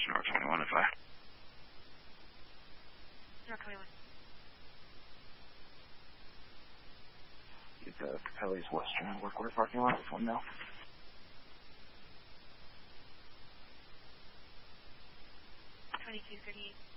North 21 if I. North 21. Get the Capelli's Western Workwear parking lot with 1 now. 2238.